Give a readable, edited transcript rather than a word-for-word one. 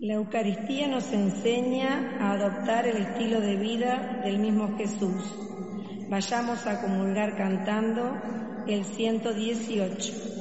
La Eucaristía nos enseña a adoptar el estilo de vida del mismo Jesús. Vayamos a comulgar cantando el 118.